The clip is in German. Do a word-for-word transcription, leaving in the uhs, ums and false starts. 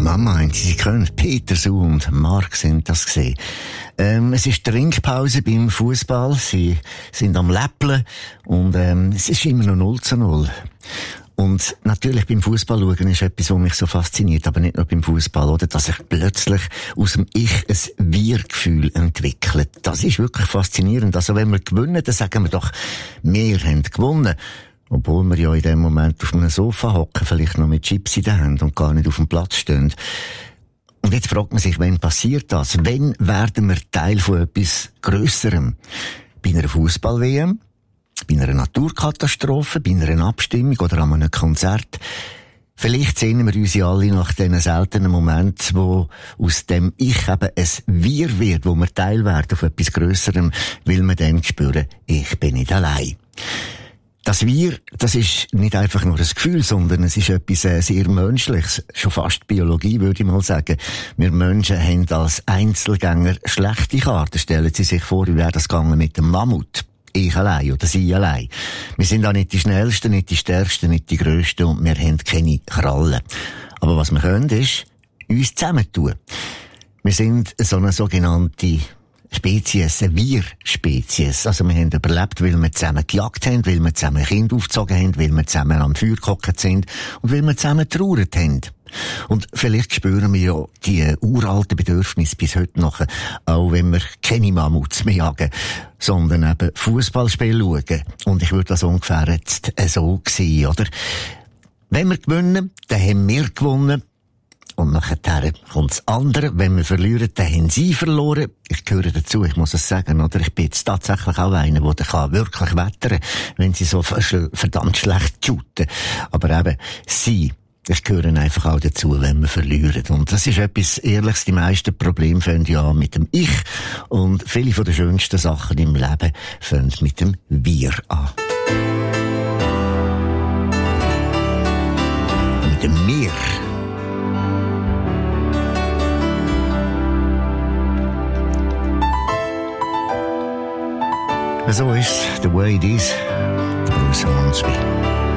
Mama, haben Sie sie gehört? Peter Su und Mark sind das gesehen. Ähm, es ist Trinkpause beim Fußball. Sie sind am Läppeln und ähm, es ist immer noch null zu null. Und natürlich beim Fußball schauen ist etwas, was mich so fasziniert, aber nicht nur beim Fußball, oder? Dass sich plötzlich aus dem Ich ein Wir-Gefühl entwickelt. Das ist wirklich faszinierend. Also wenn wir gewinnen, dann sagen wir doch, wir haben gewonnen. Obwohl wir ja in dem Moment auf einem Sofa hocken, vielleicht noch mit Chips in der Hand und gar nicht auf dem Platz stehen. Und jetzt fragt man sich, wann passiert das? Wann werden wir Teil von etwas Grösserem? Bei einer Fußball-W M? Bei einer Naturkatastrophe? Bei einer Abstimmung oder an einem Konzert? Vielleicht sehnen wir uns ja alle nach diesen seltenen Momenten, wo aus dem Ich eben ein Wir wird, wo wir Teil werden von etwas Grösserem, weil wir dann spüren, ich bin nicht allein. Das Wir, das ist nicht einfach nur ein Gefühl, sondern es ist etwas äh, sehr Menschliches, schon fast Biologie, würde ich mal sagen. Wir Menschen haben als Einzelgänger schlechte Karten. Stellen Sie sich vor, wie wäre das gegangen mit dem Mammut? Ich allein oder Sie allein. Wir sind auch nicht die Schnellsten, nicht die Stärksten, nicht die Grössten und wir haben keine Krallen. Aber was wir können, ist uns zusammentun. Wir sind so eine sogenannte Spezies, eine Wir-Spezies. Also wir haben überlebt, weil wir zusammen gejagt haben, weil wir zusammen Kinder aufgezogen haben, weil wir zusammen am Feuer gehockt sind und weil wir zusammen getrauert haben. Und vielleicht spüren wir ja die uralten Bedürfnisse bis heute noch, auch wenn wir keine Mammuts mehr jagen, sondern eben Fußballspiele schauen. Und ich würde das ungefähr jetzt so sehen, oder? Wenn wir gewinnen, dann haben wir gewonnen. Und nachher kommt das andere. Wenn wir verlieren, dann haben sie verloren. Ich gehöre dazu, ich muss es sagen, oder? Ich bin jetzt tatsächlich auch einer, der kann wirklich wettern, wenn sie so verdammt schlecht shooten. Aber eben, sie, ich gehöre einfach auch dazu, wenn wir verlieren. Und das ist etwas Ehrliches. Die meisten Probleme fangen ja mit dem Ich. Und viele von den schönsten Sachen im Leben fangen mit dem Wir an. Und mit dem Mir. So ist the way it is. The Bruce Hornsby.